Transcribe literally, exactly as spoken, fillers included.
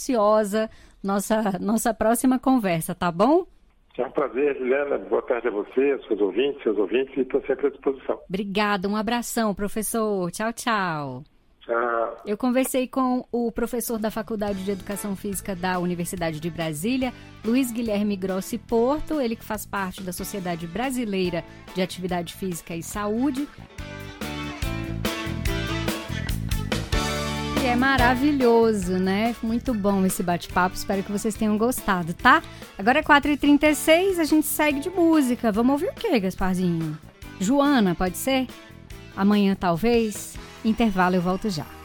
ansiosa nossa, nossa próxima conversa, tá bom? É um prazer, Juliana. Boa tarde a você, aos seus ouvintes, seus ouvintes, e estou sempre à disposição. Obrigada, um abração, professor. Tchau, tchau. Tchau. Eu conversei com o professor da Faculdade de Educação Física da Universidade de Brasília, Luiz Guilherme Grossi Porto, ele que faz parte da Sociedade Brasileira de Atividade Física e Saúde. E é maravilhoso, né? Muito bom esse bate-papo, espero que vocês tenham gostado, tá? Agora é quatro e trinta e seis, a gente segue de música. Vamos ouvir o quê, Gasparzinho? Joana, pode ser? Amanhã, talvez? Intervalo, eu volto já.